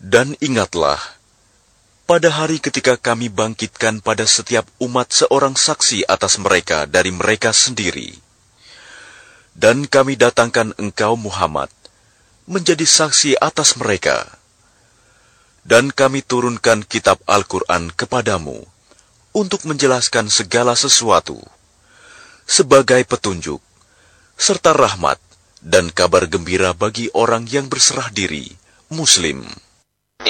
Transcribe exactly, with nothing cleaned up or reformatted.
Dan ingatlah, pada hari ketika kami bangkitkan pada setiap umat seorang saksi atas mereka dari mereka sendiri. Dan kami datangkan engkau Muhammad menjadi saksi atas mereka. Dan kami turunkan kitab Al-Quran kepadamu untuk menjelaskan segala sesuatu sebagai petunjuk, serta rahmat dan kabar gembira bagi orang yang berserah diri, Muslim.